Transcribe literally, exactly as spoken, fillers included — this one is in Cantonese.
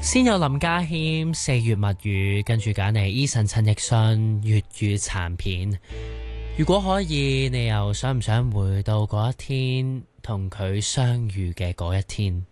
先有林家謙四月物語，跟住揀嚟 Eason 陳奕迅粵語殘片。如果可以，你又想唔想回到嗰一天同佢相遇嘅嗰一天？